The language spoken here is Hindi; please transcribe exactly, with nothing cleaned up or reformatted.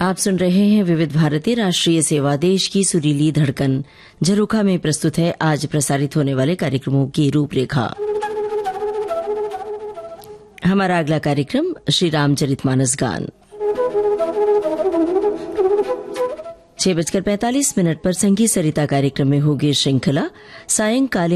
आप सुन रहे हैं विविध भारती राष्ट्रीय सेवा देश की सुरीली धड़कन। झरोखा में प्रस्तुत है आज प्रसारित होने वाले कार्यक्रमों की रूपरेखा। हमारा अगला कार्यक्रम श्री रामचरितमानस गान। छह बजकर पैंतालीस मिनट पर संगीत सरिता कार्यक्रम में होगी श्रृंखला सायंकालीन